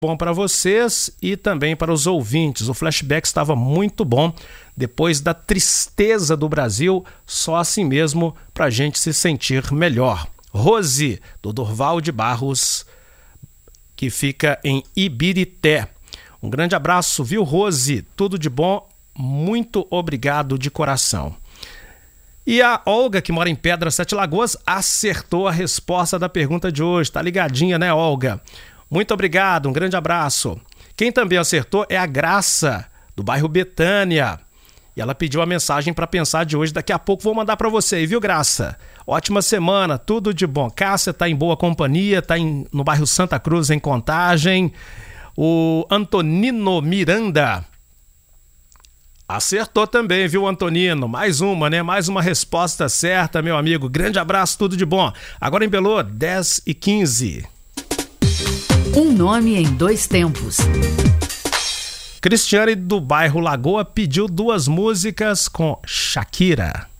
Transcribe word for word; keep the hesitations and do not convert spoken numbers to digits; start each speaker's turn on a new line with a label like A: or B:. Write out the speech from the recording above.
A: bom para vocês e também para os ouvintes. O flashback estava muito bom. Depois da tristeza do Brasil, só assim mesmo para a gente se sentir melhor. Rose, do Durval de Barros, que fica em Ibirité. Um grande abraço, viu, Rose? Tudo de bom, muito obrigado de coração. E a Olga, que mora em Pedras Sete Lagoas, acertou a resposta da pergunta de hoje. Tá ligadinha, né, Olga? Muito obrigado, um grande abraço. Quem também acertou é a Graça, do bairro Betânia. E ela pediu a mensagem para pensar de hoje. Daqui a pouco vou mandar para você, viu, Graça? Ótima semana, tudo de bom. Cássia tá em boa companhia, tá em, no bairro Santa Cruz, em Contagem. O Antonino Miranda acertou também, viu, Antonino? Mais uma, né? Mais uma resposta certa, meu amigo. Grande abraço, tudo de bom. Agora em Belô, dez e quinze.
B: Um nome em dois tempos.
A: Cristiane, do bairro Lagoa, pediu duas músicas com Shakira.